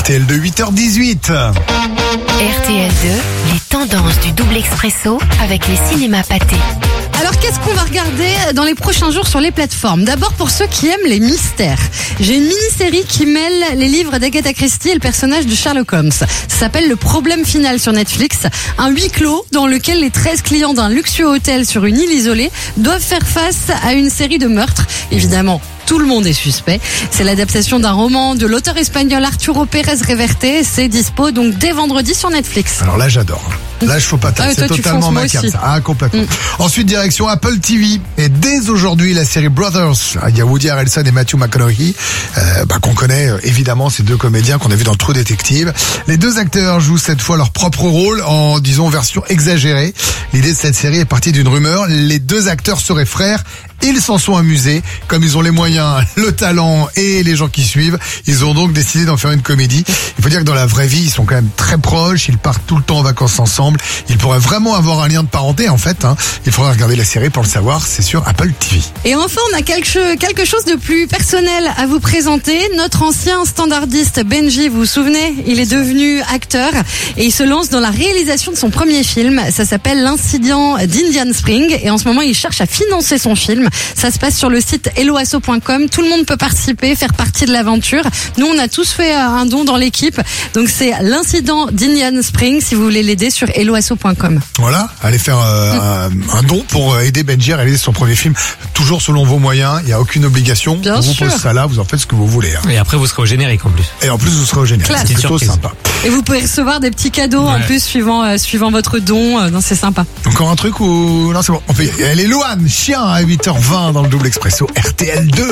RTL 2, 8h18. RTL 2, les tendances du double expresso avec les cinémas pâtés. Alors qu'est-ce qu'on va regarder dans les prochains jours sur les plateformes? D'abord pour ceux qui aiment les mystères. J'ai une mini-série qui mêle les livres d'Agatha Christie et le personnage de Sherlock Holmes. Ça s'appelle Le Problème Final sur Netflix. Un huis clos dans lequel les 13 clients d'un luxueux hôtel sur une île isolée doivent faire face à une série de meurtres. Évidemment, tout le monde est suspect. C'est l'adaptation d'un roman de l'auteur espagnol Arturo Pérez Reverte. C'est dispo donc dès vendredi sur Netflix. Alors là, j'adore. Là, je faut pas taper. C'est totalement ma carte, ça. Ah, complètement. Ensuite, direction Apple TV. Et dès aujourd'hui, la série Brothers. Il y a Woody Harrelson et Matthew McConaughey, qu'on connaît évidemment, ces deux comédiens qu'on a vus dans True Detective. Les deux acteurs jouent cette fois leur propre rôle en, disons, version exagérée. L'idée de cette série est partie d'une rumeur. Les deux acteurs seraient frères. Ils s'en sont amusés. Comme ils ont les moyens, le talent et les gens qui suivent, ils ont donc décidé d'en faire une comédie. Il faut dire que dans la vraie vie, ils sont quand même très proches. Ils partent tout le temps en vacances ensemble. Ils pourraient vraiment avoir un lien de parenté, en fait. Il faudra regarder la série pour le savoir. C'est sur Apple TV. Et enfin, on a quelque chose de plus personnel à vous présenter. Notre ancien standardiste Benji, vous vous souvenez, il est devenu acteur et il se lance dans la réalisation de son premier film. Ça s'appelle L'incident d'Indian Spring et en ce moment, il cherche à financer son film. Ça se passe sur le site helloasso.com. Tout le monde peut participer, faire partie de l'aventure. Nous, on a tous fait un don dans l'équipe. Donc, c'est L'incident d'Indian Spring si vous voulez l'aider sur helloasso.com. Voilà, allez faire un don pour aider Benji à réaliser son premier film. Toujours selon vos moyens, il n'y a aucune obligation. Bien on vous sûr. pose ça là, vous en faites ce que vous voulez. Et après, vous serez au générique en plus. Et en plus, vous serez au générique. Classe. C'est plutôt sympa. Et vous pouvez recevoir des petits cadeaux en plus suivant votre don. Non, c'est sympa. Encore un truc ou... Non, c'est bon. On fait... Elle est Louane, chien à 8h20 dans le double expresso RTL 2.